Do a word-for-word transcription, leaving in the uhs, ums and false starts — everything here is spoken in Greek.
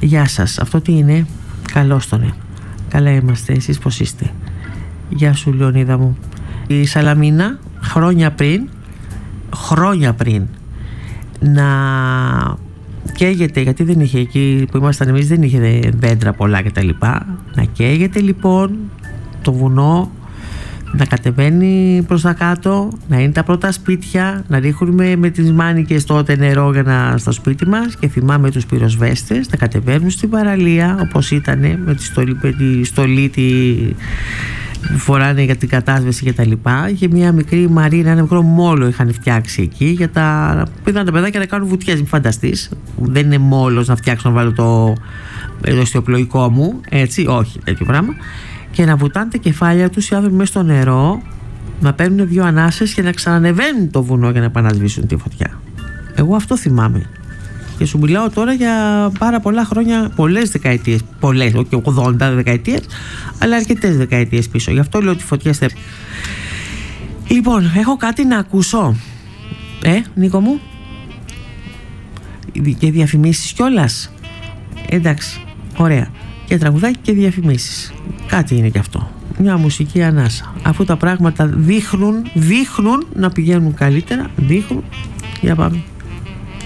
Γεια σας. Αυτό τι είναι? Καλώς τον είναι. Καλά είμαστε. Εσείς πώς είστε? Γεια σου Λεωνίδα μου. Η Σαλαμίνα χρόνια πριν χρόνια πριν να καίγεται, γιατί δεν είχε, εκεί που ήμασταν εμείς δεν είχε δέντρα πολλά κτλ. Να καίγεται λοιπόν το βουνό, να κατεβαίνει προς τα κάτω, να είναι τα πρώτα σπίτια, να ρίχνουμε με τις μάνικες τότε νερό για να, στο σπίτι μας, και θυμάμαι τους πυροσβέστες να κατεβαίνουν στην παραλία όπως ήταν, με τη στολή, με τη στολή τη, που φοράνε για την κατάσβεση και τα λοιπά. Είχε μια μικρή μαρίνα, ένα μικρό μόλο είχαν φτιάξει εκεί για τα... Πήγαν τα παιδάκια να κάνουν βουτιές, μην φανταστείς. Δεν είναι μόλος να φτιάξω να βάλω το, το ιστιοπλοϊκό μου, έτσι, όχι τέτοιο πράγμα. Και να βουτάνε τα κεφάλια τους οι άνθρωποι μέσα στο νερό, να παίρνουν δύο ανάσες και να ξανανεβαίνουν το βουνό για να επανασβήσουν τη φωτιά. Εγώ αυτό θυμάμαι. Και σου μιλάω τώρα για πάρα πολλά χρόνια, πολλές δεκαετίες, πολλές, όχι ογδόντα δεκαετίες, αλλά αρκετές δεκαετίες πίσω. Γι' αυτό λέω ότι φωτιές θε... Λοιπόν, έχω κάτι να ακούσω. Ε, Νίκο μου. Και διαφημίσεις κιόλας. Εντάξει, ωραία. Και τραγουδάκι και διαφημίσεις. Κάτι είναι κι αυτό. Μια μουσική ανάσα. Αφού τα πράγματα δείχνουν, δείχνουν να πηγαίνουν καλύτερα, δείχνουν. Για πάμε.